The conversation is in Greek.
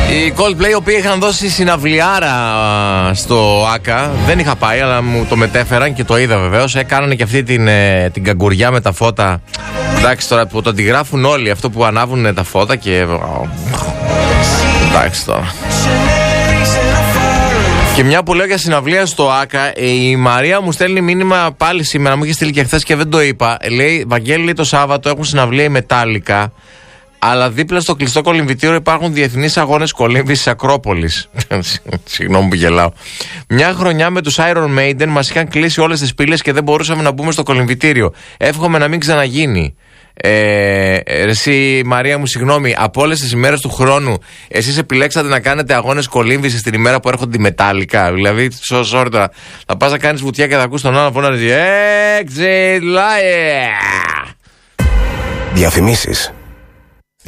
Οι Coldplay, οι οποίοι είχαν δώσει συναυλιάρα στο ΆΚΑ, δεν είχα πάει, αλλά μου το μετέφεραν και το είδα βεβαίως. Έκαναν και αυτή την καγκουριά με τα φώτα. Εντάξει, τώρα που το αντιγράφουν όλοι, αυτό που ανάβουν τα φώτα και. Εντάξει τώρα. Και μια που λέω για συναυλία στο ΆΚΑ, η Μαρία μου στέλνει μήνυμα πάλι σήμερα, μου είχε στείλει και χθες και δεν το είπα. Λέει, Βαγγέλη, το Σάββατο έχουν συναυλία η Μετάλλικα, αλλά δίπλα στο κλειστό κολυμβητήριο υπάρχουν διεθνείς αγώνες κολύμβησης Ακρόπολης. Συγγνώμη που γελάω. Μια χρονιά με τους Iron Maiden μας είχαν κλείσει όλες τις πύλες και δεν μπορούσαμε να μπούμε στο κολυμβητήριο. Εύχομαι να μην ξαναγίνει. Εσύ Μαρία μου, συγγνώμη, από όλες τις ημέρες του χρόνου εσείς επιλέξατε να κάνετε αγώνες κολύμβησης την ημέρα που έρχονται οι Μετάλλικα. Δηλαδή, sorry τώρα, θα πας να κάνεις βουτιά και θα ακούς τον άλλο φωνάζει Exit Live. Διαφημίσεις.